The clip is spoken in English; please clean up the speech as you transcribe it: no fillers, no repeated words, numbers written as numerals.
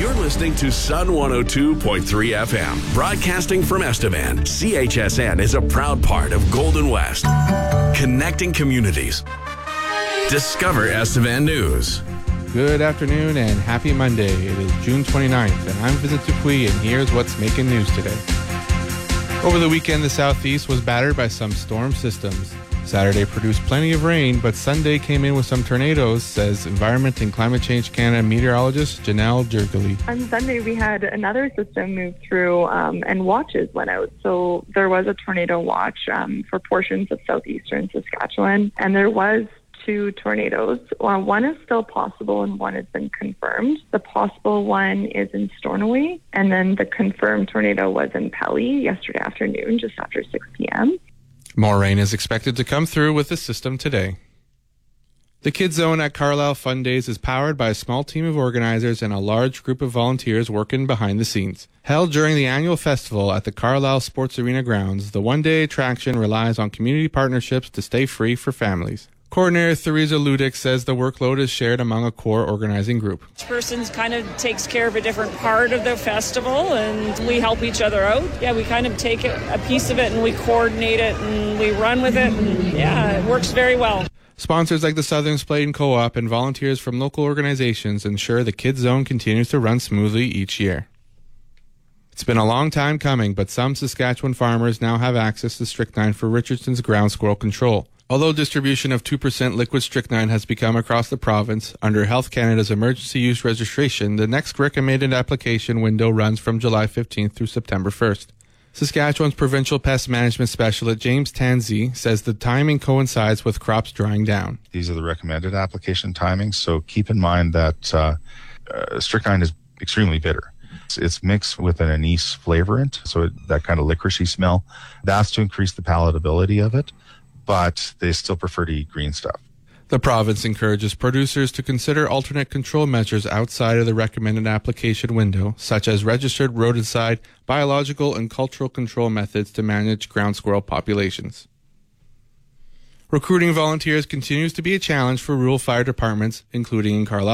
You're listening to Sun 102.3 FM, broadcasting from Estevan. CHSN is a proud part of Golden West, connecting communities. Discover Estevan News. Good afternoon and happy Monday. It is June 29th, and I'm Vincent Dupuis, and here's what's making news today. Over the weekend, the southeast was battered by some storm systems. Saturday produced plenty of rain, but Sunday came in with some tornadoes, says Environment and Climate Change Canada meteorologist Janelle Jergely. On Sunday, we had another system move through and watches went out. So there was a tornado watch for portions of southeastern Saskatchewan, and there was 2 tornadoes. One is still possible and one has been confirmed. The possible one is in Stornoway, and then the confirmed tornado was in Pelly yesterday afternoon, just after 6 p.m. More rain is expected to come through with the system today. The Kids Zone at Carlisle Fun Days is powered by a small team of organizers and a large group of volunteers working behind the scenes. Held during the annual festival at the Carlisle Sports Arena grounds, the one-day attraction relies on community partnerships to stay free for families. Coordinator Theresa Ludick says the workload is shared among a core organizing group. Each person kind of takes care of a different part of the festival, and we help each other out. Yeah, we kind of take a piece of it and we coordinate it and we run with it, and yeah, it works very well. Sponsors like the Southern Splayton Co-op and volunteers from local organizations ensure the Kids Zone continues to run smoothly each year. It's been a long time coming, but some Saskatchewan farmers now have access to strychnine for Richardson's ground squirrel control. Although distribution of 2% liquid strychnine has become across the province, under Health Canada's emergency use registration, the next recommended application window runs from July 15th through September 1st. Saskatchewan's provincial pest management specialist James Tansey says the timing coincides with crops drying down. These are the recommended application timings, so keep in mind that strychnine is extremely bitter. It's mixed with an anise flavorant, so that kind of licoricey smell. That's to increase the palatability of it, but they still prefer to eat green stuff. The province encourages producers to consider alternate control measures outside of the recommended application window, such as registered rodenticide, biological, and cultural control methods to manage ground squirrel populations. Recruiting volunteers continues to be a challenge for rural fire departments, including in Carlisle.